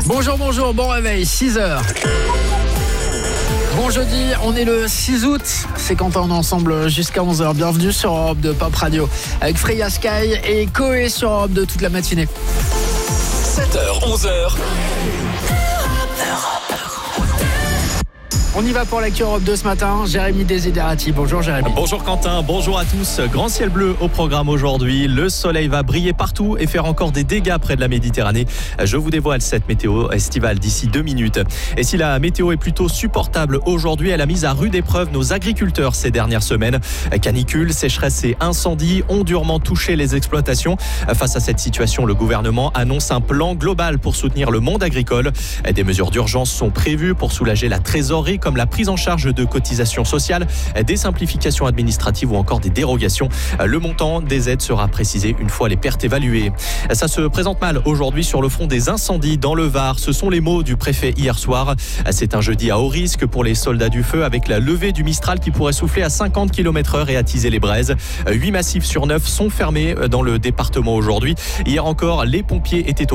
Bonjour, bon réveil, 6h. Bon jeudi, on est le 6 août, c'est Quentin, on est ensemble jusqu'à 11h. Bienvenue sur Europe 2 Pop Radio avec Freya Sky et Koé sur Europe 2 toute la matinée. 7h, 11h. On y va pour l'actu Europe 2 ce matin. Jérémy Desiderati. Bonjour Jérémy. Bonjour Quentin, bonjour à tous. Grand ciel bleu au programme aujourd'hui. Le soleil va briller partout et faire encore des dégâts près de la Méditerranée. Je vous dévoile cette météo estivale d'ici 2 minutes. Et si la météo est plutôt supportable aujourd'hui, elle a mis à rude épreuve nos agriculteurs ces dernières semaines. Canicule, sécheresse et incendies ont durement touché les exploitations. Face à cette situation, le gouvernement annonce un plan global pour soutenir le monde agricole. Des mesures d'urgence sont prévues pour soulager la trésorerie, comme la prise en charge de cotisations sociales, des simplifications administratives ou encore des dérogations. Le montant des aides sera précisé une fois les pertes évaluées. Ça se présente mal aujourd'hui sur le front des incendies dans le Var. Ce sont les mots du préfet hier soir. C'est un jeudi à haut risque pour les soldats du feu, avec la levée du Mistral qui pourrait souffler à 50 km/h et attiser les braises. 8 massifs sur 9 sont fermés dans le département aujourd'hui. Hier encore, les pompiers étaient au